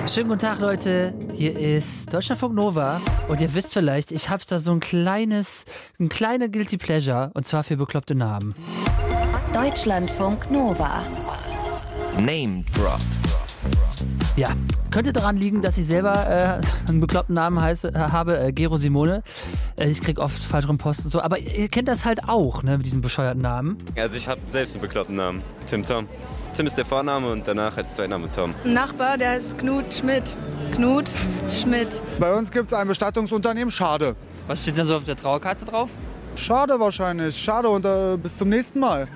Schönen guten Tag, Leute. Hier ist Deutschlandfunk Nova. Und ihr wisst vielleicht, ich habe da so ein kleiner Guilty Pleasure. Und zwar für bekloppte Namen. Deutschlandfunk Nova. Name Drop. Ja, könnte daran liegen, dass ich selber einen bekloppten Namen habe, Gero Simone. Ich krieg oft falsch rum Post und so. Aber ihr kennt das halt auch, ne, mit diesen bescheuerten Namen. Also ich habe selbst einen bekloppten Namen. Tim Tom. Tim ist der Vorname und danach als Zweitname Tom. Ein Nachbar, der heißt Knut Schmidt. Knut Schmidt. Bei uns gibt es ein Bestattungsunternehmen, Schade. Was steht denn so auf der Trauerkarte drauf? Schade wahrscheinlich. Schade und bis zum nächsten Mal.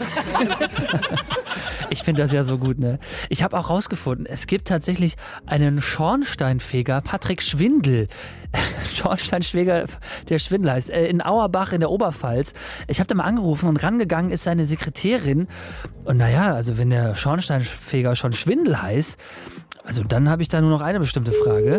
Ich finde das ja so gut, ne? Ich habe auch rausgefunden, es gibt tatsächlich einen Schornsteinfeger, Patrick Schwindel. Schornsteinfeger, der Schwindel heißt, in Auerbach in der Oberpfalz. Ich habe da mal angerufen und rangegangen ist seine Sekretärin. Und naja, also wenn der Schornsteinfeger schon Schwindel heißt, also dann habe ich da nur noch eine bestimmte Frage.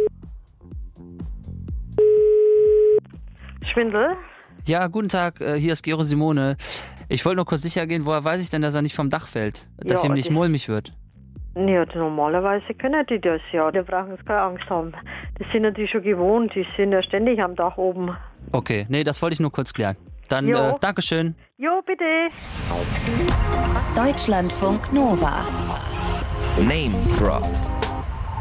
Schwindel? Ja, guten Tag, hier ist Gero Simone. Ich wollte nur kurz sicher gehen, woher weiß ich denn, dass er nicht vom Dach fällt? Dass ihm nicht mulmig wird? Ja, normalerweise können die das ja. Die brauchen jetzt keine Angst haben. Das sind natürlich schon gewohnt. Die sind ja ständig am Dach oben. Okay, nee, das wollte ich nur kurz klären. Dann, Dankeschön. Jo, bitte. Deutschlandfunk Nova. Name Drop.